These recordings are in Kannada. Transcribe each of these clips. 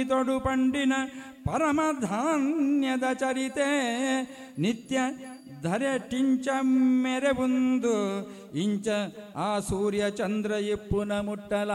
ತೊಡು ಪಂಡಿನ ಪರಮಧಾನ್ಯದ ಚರಿತೆ ನಿತ್ಯ ಧರೆ ಟಿಂಚ ಮೆರೆಬುಂದು ಇಂಚ ಆ ಸೂರ್ಯ ಚಂದ್ರ ಇಪ್ಪುನ ಮುಟ್ಟಲ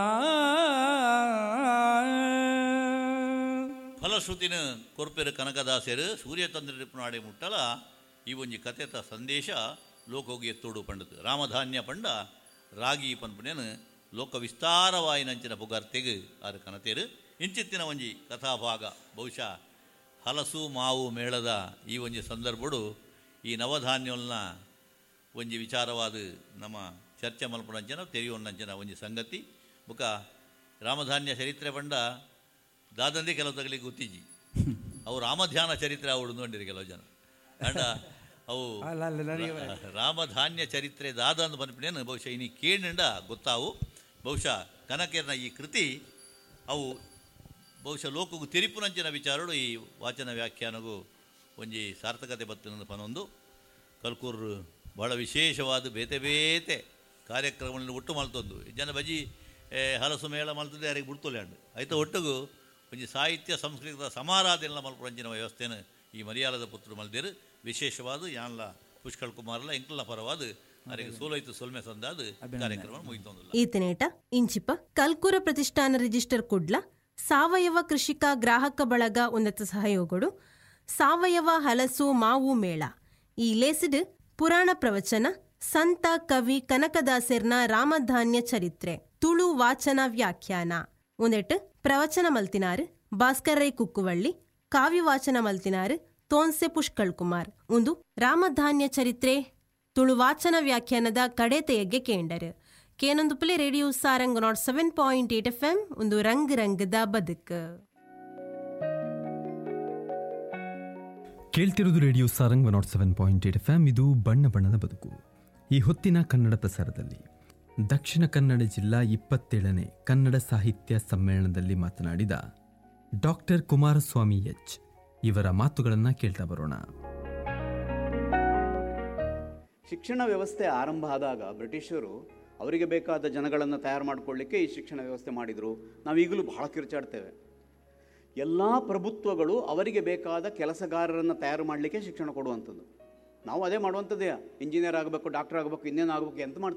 ಫಲಶ್ರುತಿನ ಕೊರ್ಪೆರು ಕನಕದಾಸರು ಸೂರ್ಯಚಂದ್ರ ಇಪ್ಪುನಾಡೆ ಮುಟ್ಟಲ ಈ ಒಂಜಿ ಕಥೆತ ಸಂದೇಶ ಲೋಕೋಗಿ ಎತ್ತೋಡು ಪಂಡದು ರಾಮಧಾನ್ಯ ಪಂಡ ರಾಗಿ ಪನ್ಪುನೇನು ಲೋಕ ವಿಸ್ತಾರವಾಯಿನಂಚಿನ ಪುಗಾರ್ತೆಗೆ ಆರು ಕನತೇರು ಇಂಚಿತ್ತಿನ ಒಂಜಿ ಕಥಾಭಾಗ ಬಹುಶಃ ಹಲಸು ಮಾವು ಮೇಳದ ಈ ಒಂಜಿ ಸಂದರ್ಭಡು ಈ ನವಧಾನ್ಯಲ್ನ ಒಂಜಿ ವಿಚಾರವಾದ ನಮ್ಮ ಚರ್ಚೆ ಮಲ್ಪುನಂಚನ ತೆರೆಯೋಣಂಚನ ಒಂಜಿ ಸಂಗತಿ ಬುಕ ರಾಮಧಾನ್ಯ ಚರಿತ್ರೆ ಪಂಡ ದಾದಂದೆ ಕೆಲವು ತಗಲಿಗೆ ಗೊತ್ತಿಜ್ಜಿ ಅವು ರಾಮಧ್ಯಾನ ಚರಿತ್ರೆ ಅವಡು ನೋಡಿರಿ ಕೆಲವು ಜನ ಅಂಡ ಅವು ರಾಮಧಾನ್ಯ ಚರಿತ್ರೆ ದಾದ ಅಂತ ಬಂದ್ಬಿಟ್ಟೇನು ಬಹುಶಃ ಇನ್ನು ಕೇಳಿಂಡ ಗೊತ್ತಾವು ಬಹುಶಃ ಕನಕೇರ್ನ ಈ ಕೃತಿ ಅವು ಬಹುಶಃ ಲೋಕಗೂ ತಿರುಪುನಂಚಿನ ವಿಚಾರಗಳು ಈ ವಾಚನ ವ್ಯಾಖ್ಯಾನಗೂ ಒಂಜಿ ಸಾರ್ಥಕತೆ ಬತ್ತಿನ ಪನೊಂದು ಕಲ್ಕೂರು ಭಾಳ ವಿಶೇಷವಾದ ಬೇತೆ ಬೇತೆ ಕಾರ್ಯಕ್ರಮಗಳನ್ನು ಒಟ್ಟು ಮಲ್ತೊಂದು ಜನ ಬಜಿ ಹಲಸು ಮೇಳ ಮಲ್ತದೆ ಯಾರಿಗೆ ಬಿಡ್ತೊಲೆ ಅಂಡು ಆಯ್ತು ಒಟ್ಟಿಗೂ ಒಂಜಿ ಸಾಹಿತ್ಯ ಸಂಸ್ಕೃತ ಸಮಾರಾಧನೆಲ್ಲ ಮಲ್ಪಂಚಿನ ವ್ಯವಸ್ಥೆನ ಈ ಮಲಯಾಳದ ಪುತ್ರರು ಮಲ್ದೇರು ವಿಶೇಷವಾದ ಯಾನ್ಲ ಪುಷ್ಕಳ್ ಕುಮಾರ್ಲ ಎಂಕ್ಲ ಪರವಾದ ಅವರಿಗೆ ಸೋಲೈತು ಸೊಲ್ಮೆ ಸಂದಾದ ಕಾರ್ಯಕ್ರಮ ಮುಗಿತೊಂದಿಲ್ಲ ಈತನೇಟ ಇಂಚಿಪ ಕಲ್ಕೂರ ಪ್ರತಿಷ್ಠಾನ ರಿಜಿಸ್ಟರ್ ಕುಡ್ಲ ಸಾವಯವ ಕೃಷಿಕ ಗ್ರಾಹಕ ಬಳಗ ಉನ್ನತ ಸಹಯೋಗಡು ಸಾವಯವ ಹಲಸು ಮಾವು ಮೇಳ ಈ ಲೇಸಿಡ್ ಪುರಾಣ ಪ್ರವಚನ ಸಂತ ಕವಿ ಕನಕದಾಸರ್ನ ರಾಮಧಾನ್ಯ ಚರಿತ್ರೆ ತುಳು ವಾಚನ ವ್ಯಾಖ್ಯಾನ ಉಂದೆಟ್ ಪ್ರವಚನ ಮಲ್ತಿನಾರು ಭಾಸ್ಕರ್ ರೈ ಕುಕ್ಕುವಳ್ಳಿ ಕಾವ್ಯ ವಾಚನ ಮಲ್ತಿನಾರು ತೋನ್ಸೆ ಪುಷ್ಕಳ್ ಕುಮಾರ್ ಒಂದು ರಾಮಧಾನ್ಯ ಚರಿತ್ರೆ ತುಳು ವಾಚನ ವ್ಯಾಖ್ಯಾನದ ಕಡೆತೆಯಗ್ಗೆ ಕೇಂಡರು ಕೇನೊಂದುಪಲೆ ರೇಡಿಯೋ ಸಾರಂಗ್ 7.8 FM ಒಂದು ರಂಗ್ ರಂಗದ ಬದುಕು ಕೇಳ್ತಿರೋದು ರೇಡಿಯೋ ಸಾರಂಗ್ 7.8 FM. ಇದು ಬಣ್ಣ ಬಣ್ಣದ ಬದುಕು. ಈ ಹೊತ್ತಿನ ಕನ್ನಡ ಪ್ರಸಾರದಲ್ಲಿ ದಕ್ಷಿಣ ಕನ್ನಡ ಜಿಲ್ಲಾ 27ನೇ ಕನ್ನಡ ಸಾಹಿತ್ಯ ಸಮ್ಮೇಳನದಲ್ಲಿ ಮಾತನಾಡಿದ ಡಾಕ್ಟರ್ ಕುಮಾರಸ್ವಾಮಿ ಎಚ್ ಇವರ ಮಾತುಗಳನ್ನು ಕೇಳ್ತಾ ಬರೋಣ. ಶಿಕ್ಷಣ ವ್ಯವಸ್ಥೆ ಆರಂಭ ಆದಾಗ ಬ್ರಿಟಿಷರು ಅವರಿಗೆ ಬೇಕಾದ ಜನಗಳನ್ನು ತಯಾರು ಮಾಡಿಕೊಳ್ಳಿಕ್ಕೆ ಈ ಶಿಕ್ಷಣ ವ್ಯವಸ್ಥೆ ಮಾಡಿದರು. ನಾವೀಗಲೂ ಬಹಳ ಕಿರ್ಚಾಡ್ತೇವೆ. ಎಲ್ಲ ಪ್ರಭುತ್ವಗಳು ಅವರಿಗೆ ಬೇಕಾದ ಕೆಲಸಗಾರರನ್ನು ತಯಾರು ಮಾಡಲಿಕ್ಕೆ ಶಿಕ್ಷಣ ಕೊಡುವಂಥದ್ದು. ನಾವು ಅದೇ ಮಾಡುವಂಥದ್ದೇ. ಇಂಜಿನಿಯರ್ ಆಗಬೇಕು, ಡಾಕ್ಟರ್ ಆಗಬೇಕು, ಇನ್ನೇನು ಆಗಬೇಕು, ಎಂತ ಮಾಡ್ತೀವಿ